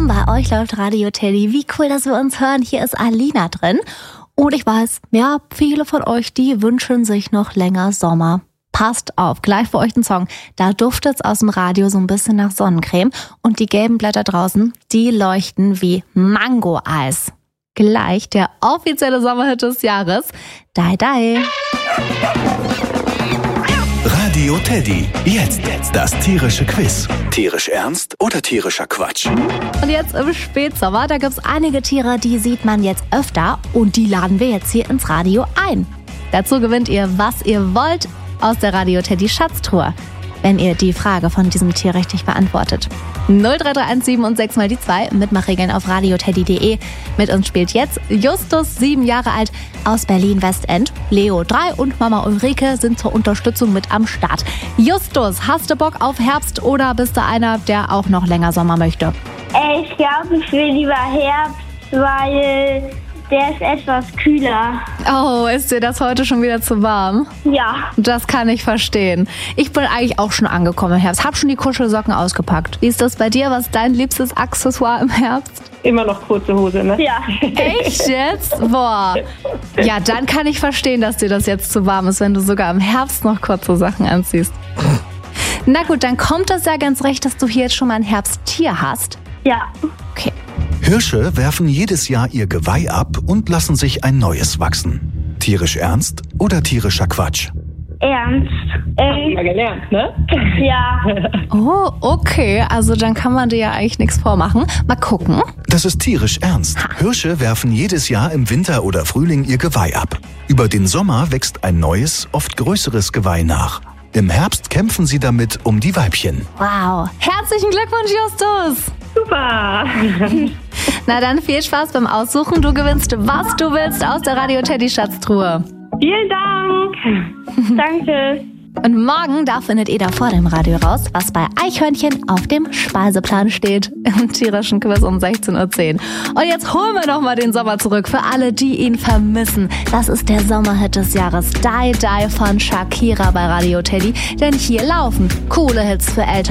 willkommen, bei euch läuft Radio Teddy. Wie cool, dass wir uns hören. Hier ist Alina drin. Und ich weiß, ja, viele von euch, die wünschen sich noch länger Sommer. Passt auf, gleich für euch ein Song. Da duftet's aus dem Radio so ein bisschen nach Sonnencreme. Und die gelben Blätter draußen, die leuchten wie Mango-Eis. Gleich der offizielle Sommerhit des Jahres. Die, die. Radio Teddy. Jetzt das tierische Quiz. Tierisch ernst oder tierischer Quatsch? Und jetzt im Spätsommer, da gibt's einige Tiere, die sieht man jetzt öfter. Und die laden wir jetzt hier ins Radio ein. Dazu gewinnt ihr, was ihr wollt, aus der Radio Teddy Schatztruhe, wenn ihr die Frage von diesem Tier richtig beantwortet. 03317 und 6 mal die 2, Mitmachregeln auf radioteddy.de. Mit uns spielt jetzt Justus, 7 Jahre alt, aus Berlin-Westend. Leo, 3 und Mama Ulrike sind zur Unterstützung mit am Start. Justus, hast du Bock auf Herbst oder bist du einer, der auch noch länger Sommer möchte? Ich glaube, ich will lieber Herbst, weil der ist etwas kühler. Oh, ist dir das heute schon wieder zu warm? Ja. Das kann ich verstehen. Ich bin eigentlich auch schon angekommen im Herbst. Hab schon die Kuschelsocken ausgepackt. Wie ist das bei dir? Was ist dein liebstes Accessoire im Herbst? Immer noch kurze Hose, ne? Ja. Echt jetzt? Boah. Ja, dann kann ich verstehen, dass dir das jetzt zu warm ist, wenn du sogar im Herbst noch kurze Sachen anziehst. Na gut, dann kommt das ja ganz recht, dass du hier jetzt schon mal ein Herbsttier hast. Ja. Okay. Hirsche werfen jedes Jahr ihr Geweih ab und lassen sich ein neues wachsen. Tierisch ernst oder tierischer Quatsch? Ernst. Mal gelernt, ne? Ja. Oh, okay. Also dann kann man dir ja eigentlich nichts vormachen. Mal gucken. Das ist tierisch ernst. Hirsche werfen jedes Jahr im Winter oder Frühling ihr Geweih ab. Über den Sommer wächst ein neues, oft größeres Geweih nach. Im Herbst kämpfen sie damit um die Weibchen. Wow. Herzlichen Glückwunsch, Justus. Super! Na dann viel Spaß beim Aussuchen. Du gewinnst, was du willst aus der Radio Teddy Schatztruhe. Vielen Dank! Danke. Und morgen, da findet ihr da vor dem Radio raus, was bei Eichhörnchen auf dem Speiseplan steht. Im tierischen Quiz um 16:10 Uhr. Und jetzt holen wir nochmal den Sommer zurück für alle, die ihn vermissen. Das ist der Sommerhit des Jahres. Die, die von Shakira bei Radio Teddy. Denn hier laufen coole Hits für Eltern.